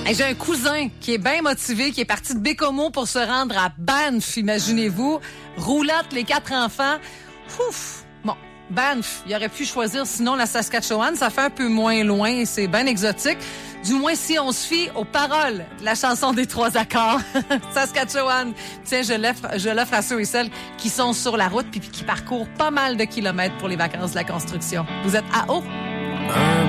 Hey, j'ai un cousin qui est bien motivé, qui est parti de Bécomo pour se rendre à Banff, imaginez-vous. Roulotte, les 4 enfants. Ouf! Bon, Banff, il aurait pu choisir sinon la Saskatchewan. Ça fait un peu moins loin, c'est bien exotique. Du moins si on se fie aux paroles de la chanson des 3 accords. Saskatchewan. Tiens, je l'offre à ceux et celles qui sont sur la route puis qui parcourent pas mal de kilomètres pour les vacances de la construction. Vous êtes à haut?